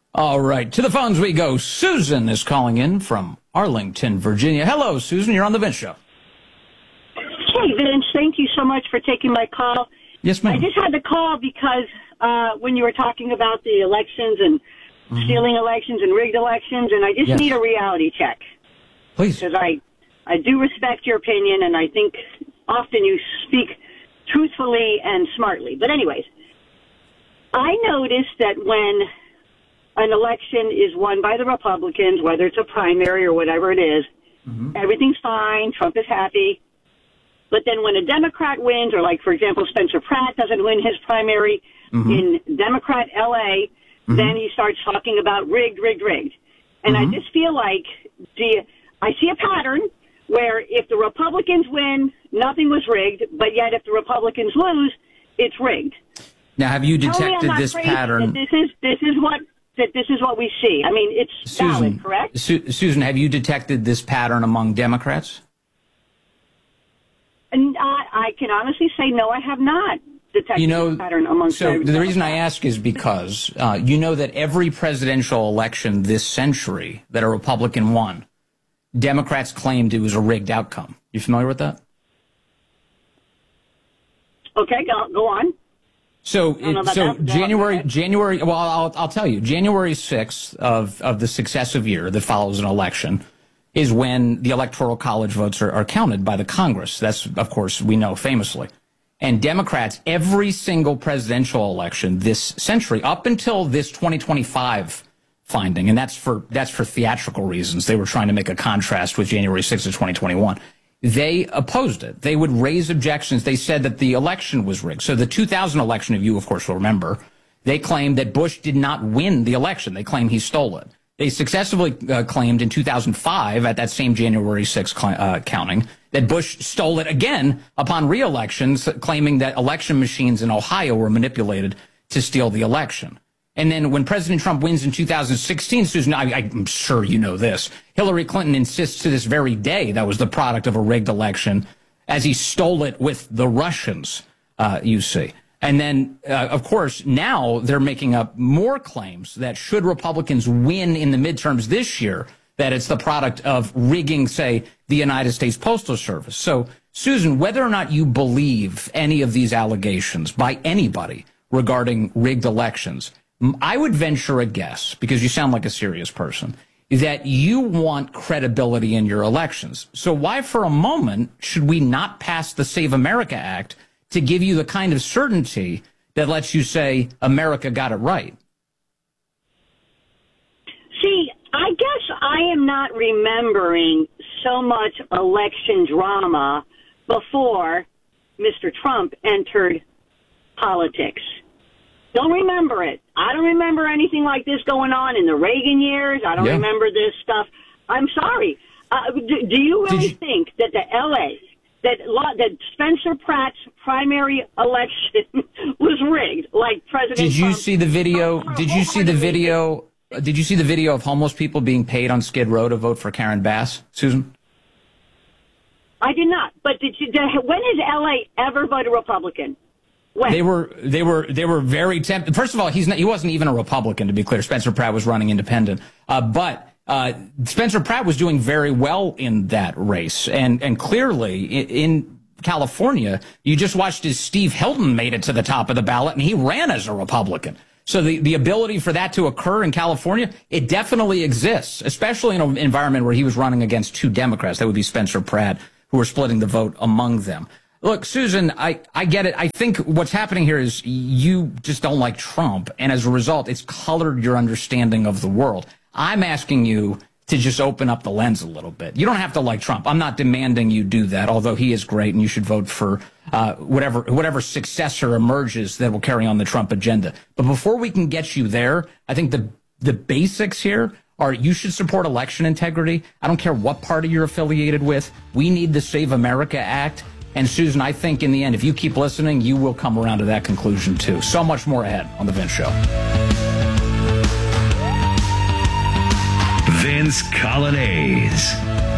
All right, to the phones we go. Susan is calling in from Arlington, Virginia. Hello, Susan. You're on the Vince Show. Hey, Vince. Thank you so much for taking my call. Yes, ma'am. I just had to call because when you were talking about the elections and stealing elections and rigged elections, and I just need a reality check. Please. Because I do respect your opinion, and I think often you speak truthfully and smartly. But anyways, I noticed that when an election is won by the Republicans, whether it's a primary or whatever it is, everything's fine, Trump is happy. But then when a Democrat wins, or like, for example, Spencer Pratt doesn't win his primary in Democrat L.A., then he starts talking about rigged. And I just feel like I see a pattern where if the Republicans win, nothing was rigged, but yet if the Republicans lose, it's rigged. Now, have you detected this pattern? This is what we see. I mean, it's valid, correct? Susan, have you detected this pattern among Democrats? And I can honestly say, no, I have not detected this pattern among So the reason I ask is because you know that every presidential election this century that a Republican won, Democrats claimed it was a rigged outcome. You familiar with that? Okay, go on. So January. Well, I'll tell you. January 6th of the successive year that follows an election is when the Electoral College votes are counted by the Congress. That's, of course, we know famously. And Democrats, every single presidential election this century, up until this 2025 finding, and that's for theatrical reasons. They were trying to make a contrast with January 6th of 2021. They opposed it. They would raise objections. They said that the election was rigged. So the 2000 election, if you, of course, will remember, they claimed that Bush did not win the election. They claimed he stole it. They successfully claimed in 2005, at that same January 6th counting, that Bush stole it again upon re-elections, claiming that election machines in Ohio were manipulated to steal the election. And then when President Trump wins in 2016, Susan, I'm sure you know this, Hillary Clinton insists to this very day that was the product of a rigged election, as he stole it with the Russians, you see. And then, of course, now they're making up more claims that should Republicans win in the midterms this year, that it's the product of rigging, say, the United States Postal Service. So, Susan, whether or not you believe any of these allegations by anybody regarding rigged elections, I would venture a guess, because you sound like a serious person, that you want credibility in your elections. So why for a moment should we not pass the Save America Act to give you the kind of certainty that lets you say America got it right? See, I guess I am not remembering so much election drama before Mr. Trump entered politics. Don't remember it. I don't remember anything like this going on in the Reagan years. I don't remember this stuff. I'm sorry. Do you really think that the L.A., that Spencer Pratt's primary election was rigged, like President Trump? Did you see the video? Did you see the video? Did you see the video of homeless people being paid on Skid Row to vote for Karen Bass, Susan? I did not. But when has L.A. ever voted Republican? When? They were very tempted. First of all, he wasn't even a Republican, to be clear. Spencer Pratt was running independent. But Spencer Pratt was doing very well in that race. And clearly in California, you just watched as Steve Hilton made it to the top of the ballot, and he ran as a Republican. So the ability for that to occur in California, it definitely exists, especially in an environment where he was running against two Democrats. That would be Spencer Pratt, who were splitting the vote among them. Look, Susan, I get it. I think what's happening here is you just don't like Trump, and as a result, it's colored your understanding of the world. I'm asking you to just open up the lens a little bit. You don't have to like Trump. I'm not demanding you do that, although he is great, and you should vote for whatever successor emerges that will carry on the Trump agenda. But before we can get you there, I think the basics here are you should support election integrity. I don't care what party you're affiliated with. We need the Save America Act. And, Susan, I think in the end, if you keep listening, you will come around to that conclusion, too. So much more ahead on The Vince Show. Vince Coglianese.